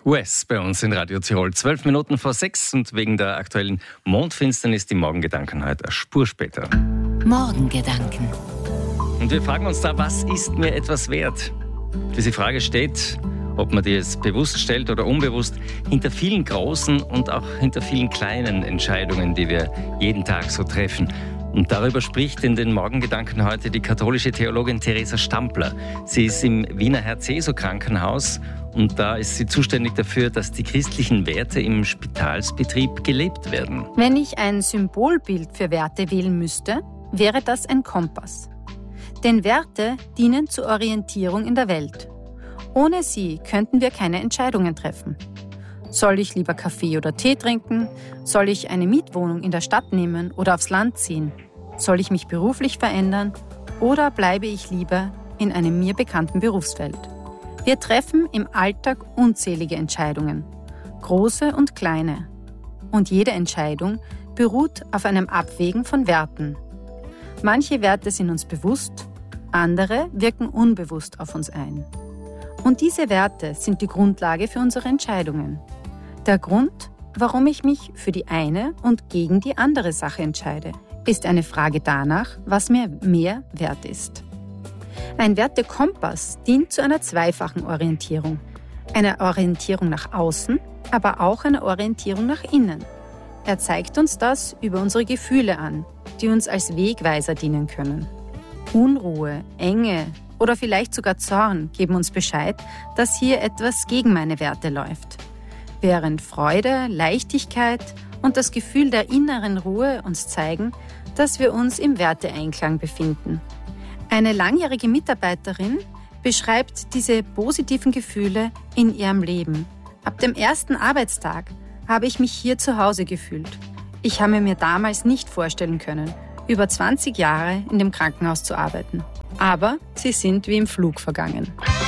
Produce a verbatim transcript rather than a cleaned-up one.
Wes bei uns in Radio Tirol. Zwölf Minuten vor sechs und wegen der aktuellen Mondfinsternis die Morgengedanken heute eine Spur später. Morgengedanken. Und wir fragen uns da, was ist mir etwas wert? Diese Frage steht, ob man die es bewusst stellt oder unbewusst, hinter vielen großen und auch hinter vielen kleinen Entscheidungen, die wir jeden Tag so treffen. Und darüber spricht in den Morgengedanken heute die katholische Theologin Theresa Stampler. Sie ist im Wiener Herz-Jesu-Krankenhaus und da ist sie zuständig dafür, dass die christlichen Werte im Spitalsbetrieb gelebt werden. Wenn ich ein Symbolbild für Werte wählen müsste, wäre das ein Kompass. Denn Werte dienen zur Orientierung in der Welt. Ohne sie könnten wir keine Entscheidungen treffen. Soll ich lieber Kaffee oder Tee trinken? Soll ich eine Mietwohnung in der Stadt nehmen oder aufs Land ziehen? Soll ich mich beruflich verändern oder bleibe ich lieber in einem mir bekannten Berufsfeld? Wir treffen im Alltag unzählige Entscheidungen, große und kleine. Und jede Entscheidung beruht auf einem Abwägen von Werten. Manche Werte sind uns bewusst, andere wirken unbewusst auf uns ein. Und diese Werte sind die Grundlage für unsere Entscheidungen. Der Grund, warum ich mich für die eine und gegen die andere Sache entscheide, ist eine Frage danach, was mir mehr wert ist. Ein Wertekompass dient zu einer zweifachen Orientierung. Einer Orientierung nach außen, aber auch einer Orientierung nach innen. Er zeigt uns das über unsere Gefühle an, die uns als Wegweiser dienen können. Unruhe, Enge oder vielleicht sogar Zorn geben uns Bescheid, dass hier etwas gegen meine Werte läuft. Während Freude, Leichtigkeit und das Gefühl der inneren Ruhe uns zeigen, dass wir uns im Werteeinklang befinden. Eine langjährige Mitarbeiterin beschreibt diese positiven Gefühle in ihrem Leben. Ab dem ersten Arbeitstag habe ich mich hier zu Hause gefühlt. Ich habe mir damals nicht vorstellen können, über zwanzig Jahre in dem Krankenhaus zu arbeiten. Aber sie sind wie im Flug vergangen.